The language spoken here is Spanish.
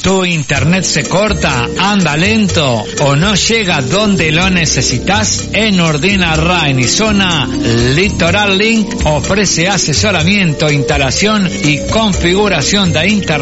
¿Tu internet se corta, anda lento o no llega donde lo necesitas? En Ordina Rain y Zona, Litoral Link ofrece asesoramiento, instalación y configuración de internet